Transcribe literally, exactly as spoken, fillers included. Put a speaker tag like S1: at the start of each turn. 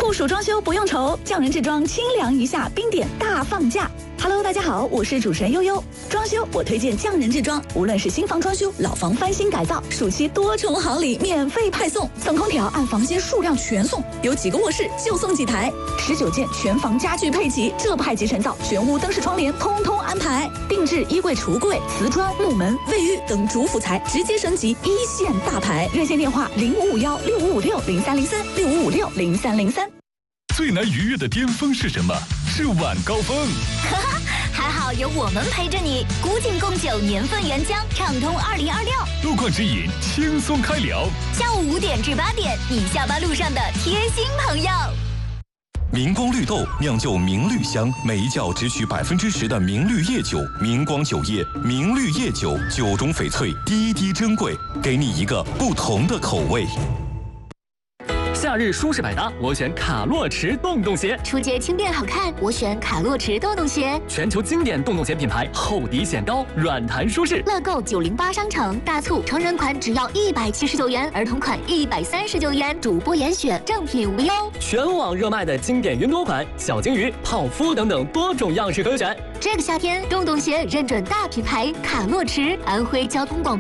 S1: 酷暑装修不用愁，匠人制装清凉一下，冰点大放价。Hello， 大家好，我是主持人悠悠。装修我推荐匠人制装，无论是新房装修、老房翻新改造，暑期多重好礼免费派送，送空调按房间数量全送，有几个卧室就送几台，十九件全房家具配齐，这派级成造，全屋灯饰窗帘通通安排，定制衣柜、橱柜、瓷砖、木门、卫浴等主辅材，直接升级一线大牌。热线电话零五五幺六五五六零三零三六五五六零三零三。
S2: 最难逾越的巅峰是什么？是晚高峰。
S3: 哈哈，还好有我们陪着你。古井贡酒年份原浆，畅通二零二六。
S2: 路况指引，轻松开聊。
S3: 下午五点至八点，你下班路上的贴心朋友。
S4: 明光绿豆酿就明绿香，每一窖只取百分之十的明绿叶酒。明光酒业明绿叶酒，酒中翡翠，滴滴珍贵，给你一个不同的口味。
S5: 夏日舒适百搭，我选卡洛驰洞洞鞋。
S3: 出街轻便好看，我选卡洛驰洞洞鞋。
S5: 全球经典洞洞鞋品牌，厚底显高，软弹舒适。
S3: 乐购九零八商城大促，成人款只要一百七十九元，儿童款一百三十九元，主播严选，正品无忧。
S5: 全网热卖的经典云朵款，小金鱼、泡芙等等多种样式可选。
S3: 这个夏天，洞洞鞋认准大品牌卡洛驰，安徽交通广。